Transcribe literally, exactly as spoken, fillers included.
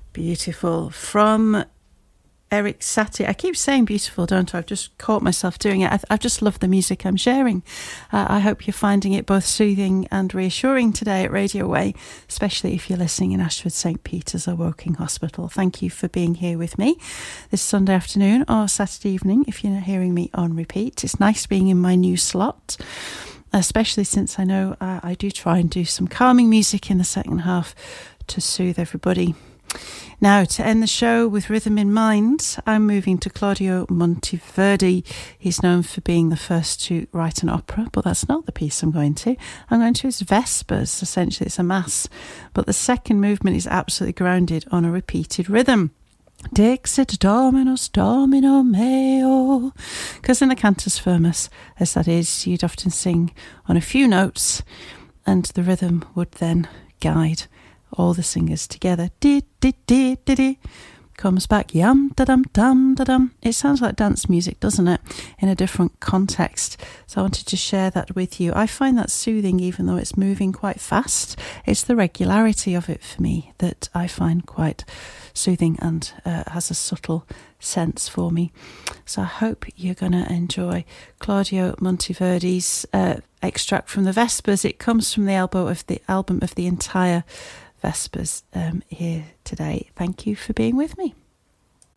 Beautiful. From Erik Satie. I keep saying beautiful, don't I? I've just caught myself doing it. I, I just love the music I'm sharing. Uh, I hope you're finding it both soothing and reassuring today at Radio Way, especially if you're listening in Ashford, St Peter's or Woking Hospital. Thank you for being here with me this Sunday afternoon or Saturday evening if you're hearing me on repeat. It's nice being in my new slot, especially since I know uh, I do try and do some calming music in the second half to soothe everybody. Now, to end the show with rhythm in mind, I'm moving to Claudio Monteverdi. He's known for being the first to write an opera, but that's not the piece I'm going to. I'm going to his Vespers. Essentially, it's a mass, but the second movement is absolutely grounded on a repeated rhythm. Dixit Dominus Domino meo. Because in the Cantus Firmus, as that is, you'd often sing on a few notes, and the rhythm would then guide all the singers together. Di di di di di. Comes back yum da dum dum da dum. It sounds like dance music, doesn't it? In a different context. So I wanted to share that with you. I find that soothing, even though it's moving quite fast. It's the regularity of it for me that I find quite soothing and uh, has a subtle sense for me. So I hope you're going to enjoy Claudio Monteverdi's uh, extract from the Vespers. It comes from the album of the album of the entire Vespers um, here today. Thank you for being with me.